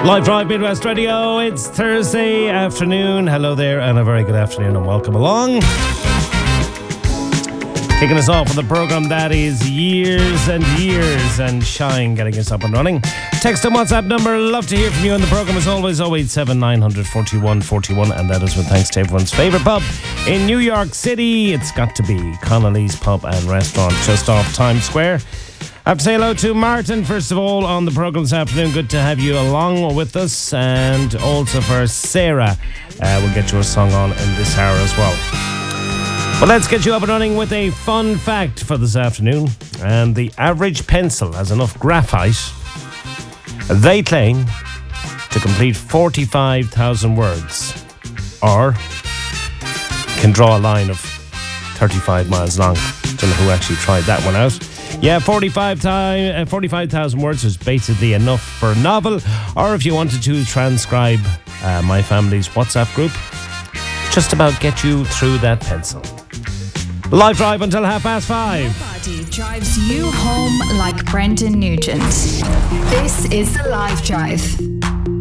Live Drive Midwest Radio, it's Thursday afternoon. Hello there and a very good afternoon and welcome along. Kicking us off with a programme that is years and shine, getting us up and running. Text and WhatsApp number, love to hear from you on the programme as always, 087 900 41 41, and that is with thanks to everyone's favourite pub in New York City. It's got to be Connolly's Pub and Restaurant just off Times Square. I have to say hello to Martin, first of all, on the programme this afternoon. Good to have you along with us. And also for Sarah, we'll get you a song on in this hour as well. Well, let's get you up and running with a fun fact for this afternoon. And the average pencil has enough graphite, they claim, to complete 45,000 words. Or can draw a line of 35 miles long. Don't know who actually tried that one out. Yeah, 45,000 words is basically enough for a novel, or if you wanted to transcribe my family's WhatsApp group, just about get you through that pencil. Live drive until 5:30. Nobody drives you home like Brendan Nugent. This is the Live Drive.